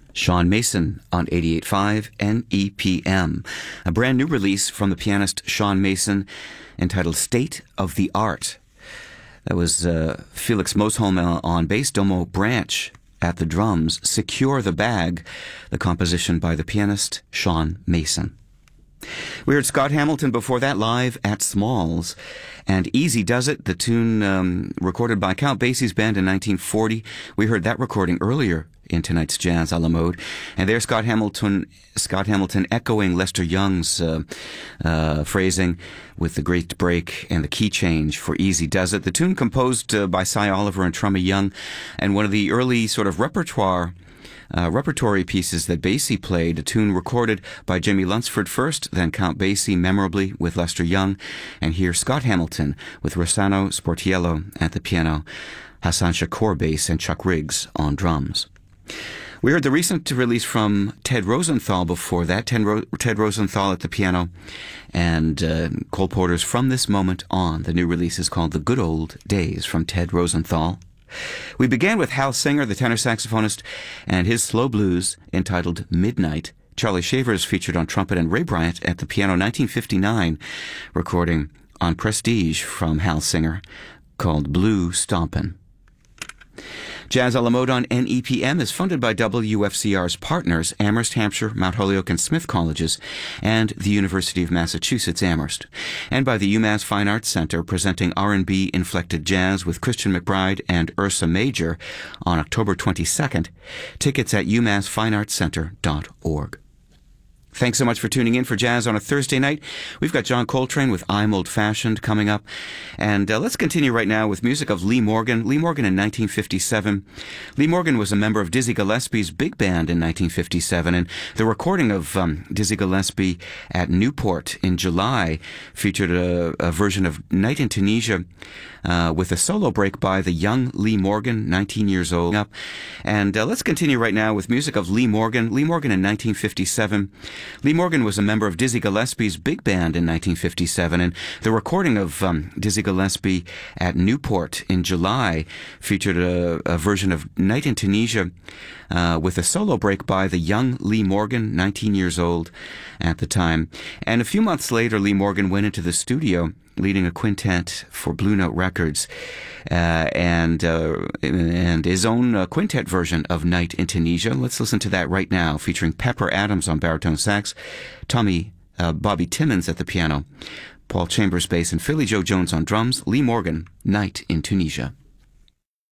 Sean Mason on 88.5 NEPM. A brand new release from the pianist Sean Mason entitled State of the Art. That was Felix Mosholm on bass, Domo Branch at the drums, Secure the Bag, the composition by the pianist Sean Mason. We heard Scott Hamilton before that live at Smalls, and Easy Does It, the tune recorded by Count Basie's band in 1940. We heard that recording earlier in tonight's Jazz a la Mode. And there's Scott Hamilton echoing Lester Young's phrasing with the great break and the key change for Easy Does It. The tune composed by Cy Oliver and Trummy Young, and one of the early sort of repertory pieces that Basie played, a tune recorded by Jimmy Lunsford first, then Count Basie memorably with Lester Young, and here Scott Hamilton with Rossano Sportiello at the piano, Hassan Shakur bass, and Chuck Riggs on drums. We heard the recent release from Ted Rosenthal before that, Ted Rosenthal at the piano, and Cole Porter's From This Moment On. The new release is called The Good Old Days from Ted Rosenthal. We began with Hal Singer, the tenor saxophonist, and his slow blues entitled Midnight. Charlie Shaver is featured on trumpet, and Ray Bryant at the piano, 1959, recording on Prestige from Hal Singer called Blue Stompin'. Jazz a la Mode on NEPM is funded by WFCR's partners, Amherst, Hampshire, Mount Holyoke, and Smith Colleges, and the University of Massachusetts, Amherst, and by the UMass Fine Arts Center, presenting R&B inflected jazz with Christian McBride and Ursa Major on October 22nd. Tickets at umassfineartscenter.org. Thanks so much for tuning in for Jazz on a Thursday night. We've got John Coltrane with I'm Old Fashioned coming up. And let's continue right now with music of Lee Morgan. Lee Morgan in 1957. Lee Morgan was a member of Dizzy Gillespie's big band in 1957. And the recording of Dizzy Gillespie at Newport in July featured a version of Night in Tunisia with a solo break by the young Lee Morgan, 19 years old. And let's continue right now with music of Lee Morgan. Lee Morgan in 1957. Lee Morgan was a member of Dizzy Gillespie's big band in 1957, and the recording of Dizzy Gillespie at Newport in July featured a version of Night in Tunisia with a solo break by the young Lee Morgan, 19 years old at the time. And a few months later, Lee Morgan went into the studio leading a quintet for Blue Note Records, and his own quintet version of Night in Tunisia. Let's listen to that right now, featuring Pepper Adams on baritone sax, Bobby Timmons at the piano, Paul Chambers bass, and Philly Joe Jones on drums. Lee Morgan, Night in Tunisia.